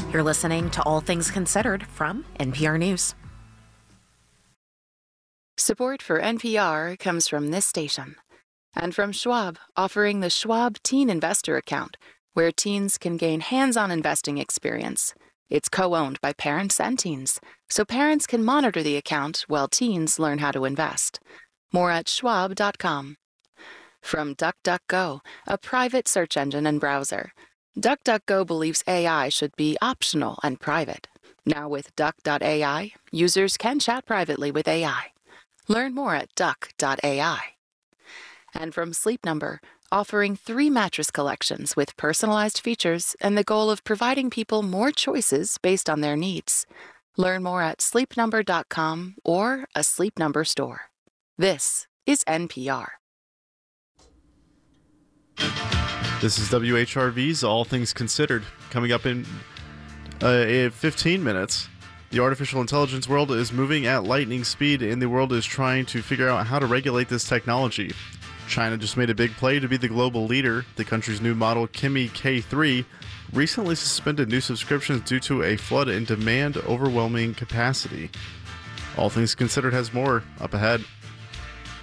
You're listening to All Things Considered from NPR News. Support for NPR comes from this station and from Schwab, offering the Schwab Teen Investor Account, where teens can gain hands-on investing experience. It's co-owned by parents and teens, so parents can monitor the account while teens learn how to invest. More at schwab.com. From DuckDuckGo, a private search engine and browser. DuckDuckGo believes AI should be optional and private. Now with Duck.ai, users can chat privately with AI. Learn more at duck.ai. And from Sleep Number, offering 3 mattress collections with personalized features and the goal of providing people more choices based on their needs. Learn more at sleepnumber.com or a Sleep Number store. This is NPR. This is WHRV's All Things Considered. Coming up in 15 minutes. The artificial intelligence world is moving at lightning speed, and the world is trying to figure out how to regulate this technology. China just made a big play to be the global leader. The country's new model, Kimi K3, recently suspended new subscriptions due to a flood in demand overwhelming capacity. All Things Considered has more up ahead.